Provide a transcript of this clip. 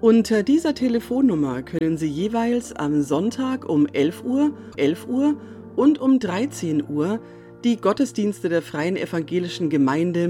Unter dieser Telefonnummer können Sie jeweils am Sonntag um 11 Uhr und um 13 Uhr die Gottesdienste der Freien Evangelischen Gemeinde